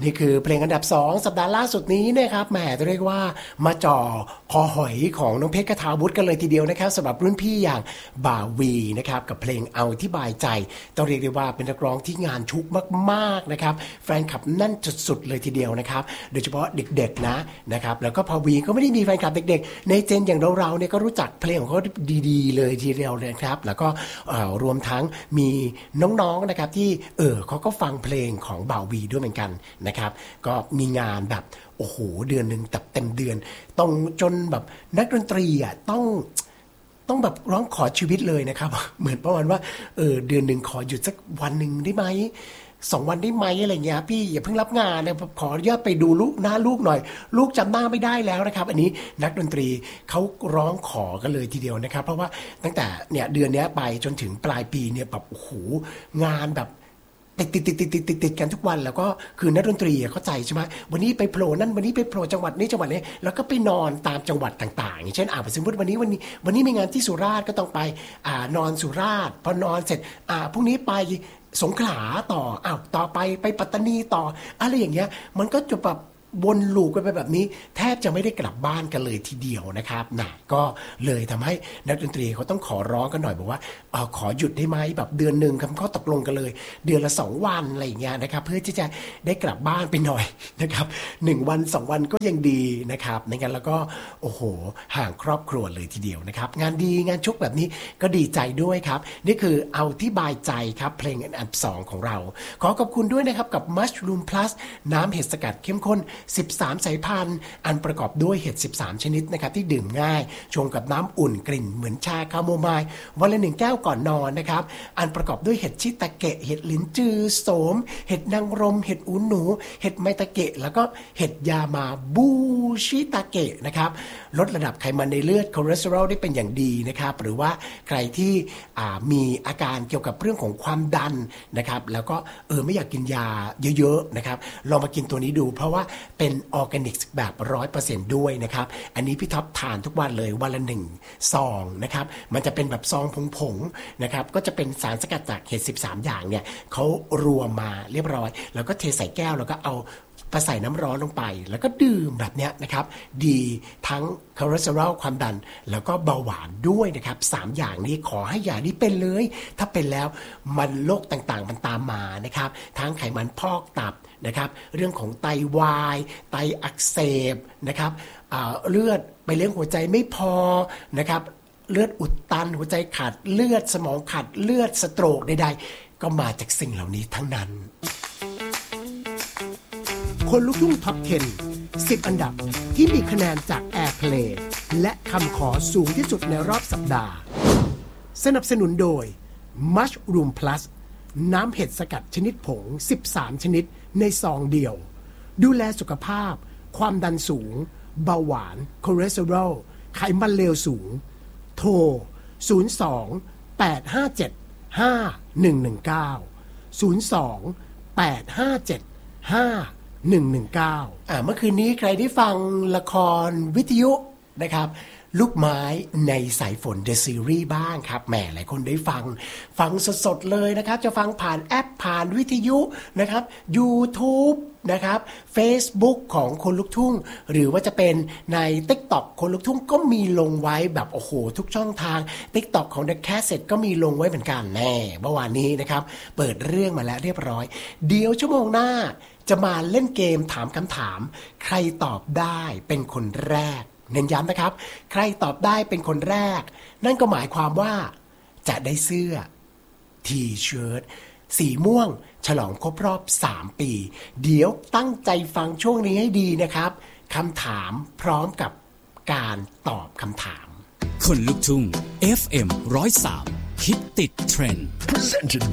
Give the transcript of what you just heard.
นี่คือเพลงอันดับ2สัปดาห์ล่าสุดนี้นะครับแหมจะเรียกว่ามาจ่อคอหอยของน้องเพชรกฐาวุฒิกันเลยทีเดียวนะครับสำหรับรุ่นพี่อย่างบ่าวีนะครับกับเพลงเอาที่บายใจต้องเรียกได้ว่าเป็นนักร้องที่งานชุกมากๆนะครับแฟนคลับนั่นสุดๆเลยทีเดียวนะครับโดยเฉพาะเด็กๆนะครับแล้วก็พาวีก็ไม่ได้มีแฟนคลับเด็กๆในเจนอย่างเราๆเนี่ยก็รู้จักเพลงของเขาดีๆเลยทีเดียวเลยครับแล้วก็รวมทั้งมีน้องๆนะครับที่เขาก็ฟังเพลงของบ่าวีด้วยเหมือนกันนะครับก็มีงานแบบโอ้โหเดือนนึงตับเต็มเดือนต้องจนแบบนักดนตรีอ่ะต้องแบบร้องขอชีวิตเลยนะครับเหมือนประมาณว่าเดือนนึงขอหยุดสักวันนึงได้ไหม2 วันได้ไหมอะไรเงี้ยพี่อย่าเพิ่งรับงานนะขออนุญาตไปดูหน้าลูกหน่อยลูกจำหน้าไม่ได้แล้วนะครับอันนี้นักดนตรีเขาร้องขอกันเลยทีเดียวนะครับเพราะว่าตั้งแต่เนี่ยเดือนนี้ไปจนถึงปลายปีเนี่ยแบบโอ้โหงานแบบติดกันทุกวันแล้วก็คือนักดนตรีเข้าใจใช่ไหมวันนี้ไปโผล่นั่นวันนี้ไปโผล่จังหวัดนี้แล้วก็ไปนอนตามจังหวัดต่างๆอย่างเช่นสมมติวันนี้มีงานที่สุราษฎร์ก็ต้องไปนอนสุราษฎร์พอนอนเสร็จพรุ่งนี้ไปสงขลาต่อไปปัตตานีต่ออะไรอย่างเงี้ยมันก็จะแบบวนลูปกันไปแบบนี้แทบจะไม่ได้กลับบ้านกันเลยทีเดียวนะครับก็เลยทำให้นักดนตรีเขาต้องขอร้องกันหน่อยบอกว่าขอหยุดได้ไหมแบบเดือนนึงคำข้อตกลงกันเลยเดือนละ2 วันอะไรอย่างเงี้ยนะครับเพื่อที่จะได้กลับบ้านไปหน่อยนะครับ1 วัน 2 วันก็ยังดีนะครับในงั้นแล้วก็โอ้โหห่างครอบครัวเลยทีเดียวนะครับงานดีงานชุกแบบนี้ก็ดีใจด้วยครับนี่คือเอาที่บายใจครับเพลงอันดับ2ของเราขอขอบคุณด้วยนะครับกับ Mushroom Plus น้ำเห็ดสกัดเข้มข้น13 สายพันธุ์อันประกอบด้วยเห็ด13 ชนิดนะครับที่ดื่มง่ายชงกับน้ำอุ่นกลิ่นเหมือนชาคาโมไมล์วันละ1 แก้วก่อนนอนนะครับอันประกอบด้วยเห็ดชิตาเกะเห็ดลิ้นจือโสมเห็ดนางรมเห็ดอูหนูเห็ดไมตาเกะแล้วก็เห็ดยามาบูชิตาเกะนะครับลดระดับไขมันในเลือดคอเลสเตอรอลได้เป็นอย่างดีนะครับหรือว่าใครที่มีอาการเกี่ยวกับเรื่องของความดันนะครับแล้วก็ไม่อยากกินยาเยอะๆนะครับลองมากินตัวนี้ดูเพราะว่าเป็นออร์แกนิกแบบ 100% ด้วยนะครับอันนี้พี่ท็อปทานทุกวันเลยวันละ1 ซองนะครับมันจะเป็นแบบซองผงๆนะครับก็จะเป็นสารสกัดจากเห็ด13 อย่างเนี่ยเขารวมมาเรียบร้อยแล้วก็เทใส่แก้วแล้วก็เอาใส่น้ำร้อนลงไปแล้วก็ดื่มแบบนี้นะครับดีทั้งคอเลสเตอรอลความดันแล้วก็เบาหวานด้วยนะครับ3 อย่างนี้ขอให้อย่านี้เป็นเลยถ้าเป็นแล้วมันโรคต่างๆมันตามมานะครับทั้งไขมันพอกตับนะครับเรื่องของไตวายไตอักเสบนะครับเลือดไปเลี้ยงหัวใจไม่พอนะครับเลือดอุดตันหัวใจขาดเลือดสมองขาดเลือดสโตรกใดๆก็มาจากสิ่งเหล่านี้ทั้งนั้นคนลุกทุ่งท็อป 10 10 อันดับที่มีคะแนนจาก Airplay และคำขอสูงที่สุดในรอบสัปดาห์สนับสนุนโดย Mushroom Plus น้ำเห็ดสกัดชนิดผง13 ชนิดในซองเดียวดูแลสุขภาพความดันสูงเบาหวานคอเลสเตอรอลไขมันเลวสูงโทร02 857 5119 02 857 5119เมื่อคืนนี้ใครได้ฟังละครวิทยุนะครับลูกไม้ในสายฝน The Series บ้างครับแหมหลายคนได้ฟังสดๆเลยนะครับจะฟังผ่านแอปผ่านวิทยุนะครับ YouTube นะครับ Facebook ของคนลุกทุ่งหรือว่าจะเป็นใน TikTok คนลุกทุ่งก็มีลงไว้แบบโอ้โหทุกช่องทาง TikTok ของ The Cassette ก็มีลงไว้เหมือนกันแน่เมื่อวานนี้นะครับเปิดเรื่องมาแล้วเรียบร้อยเดี๋ยวชั่วโมงหน้าจะมาเล่นเกมถามคำถามใครตอบได้เป็นคนแรกเน้นย้ำนะครับใครตอบได้เป็นคนแรกนั่นก็หมายความว่าจะได้เสื้อทีเชิ้ตสีม่วงฉลองครบรอบ3 ปีเดี๋ยวตั้งใจฟังช่วงนี้ให้ดีนะครับคำถามพร้อมกับการตอบคำถามคนลุกทุ่ง FM 103 ฮิตติดเทรนด์ Presented